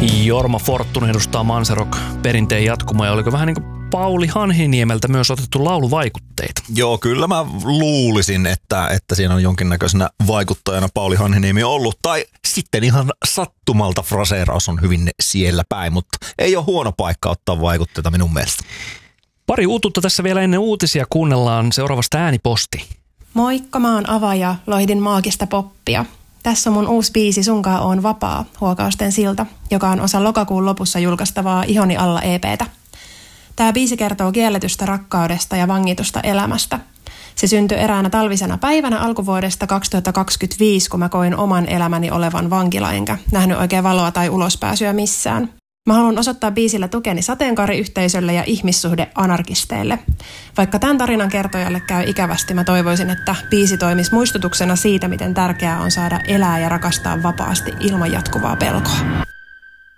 Jorma Fortuna edustaa Manserok perinteen jatkumoa ja oliko vähän niin kuin Pauli Hanhiniemeltä myös otettu lauluvaikutteita? Joo, kyllä mä luulisin, että siinä on jonkinnäköisenä vaikuttajana Pauli Hanhiniemi ollut. Tai sitten ihan sattumalta fraseeraus on hyvin siellä päin, mutta ei ole huono paikka ottaa vaikutteita minun mielestä. Pari uututta tässä vielä ennen uutisia. Kuunnellaan seuraavasta ääniposti. Moikka, mä oon Ava ja loihdin maagista poppia. Tässä on mun uusi biisi Sunkaan oon vapaa, Huokausten silta, joka on osa lokakuun lopussa julkaistavaa Ihoni alla EP:tä. Tämä biisi kertoo kielletystä rakkaudesta ja vangitusta elämästä. Se syntyi eräänä talvisena päivänä alkuvuodesta 2025, kun mä koin oman elämäni olevan vankila, enkä nähnyt oikein valoa tai ulospääsyä missään. Mä haluan osoittaa biisillä tukeni sateenkaariyhteisölle ja ihmissuhdeanarkisteille. Vaikka tämän tarinan kertojalle käy ikävästi, mä toivoisin, että biisi toimisi muistutuksena siitä, miten tärkeää on saada elää ja rakastaa vapaasti ilman jatkuvaa pelkoa.